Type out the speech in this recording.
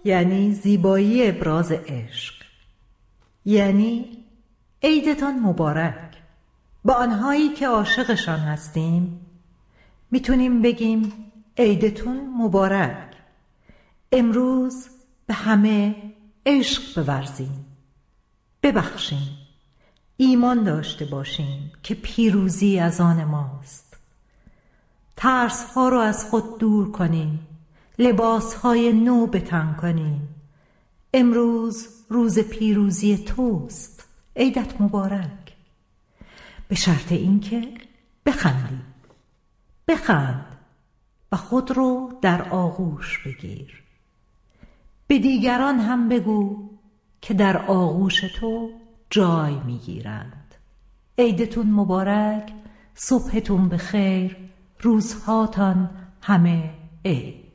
یعنی زیبایی ابراز عشق، یعنی عیدتان مبارک. با آنهایی که عاشقشان هستیم میتونیم بگیم عیدتون مبارک. امروز به همه عشق بورزیم، ببخشیم، ایمان داشته باشیم که پیروزی از آن ماست. ترس ها رو از خود دور کنیم، لباس های نو به تن کنیم. امروز روز پیروزی توست، عیدت مبارک. به شرط اینکه بخندی، بخند و خود رو در آغوش بگیر. به دیگران هم بگو که در آغوش تو جای میگیرند. عیدتون مبارک، صبحتون بخیر، روزهاتان همه عید.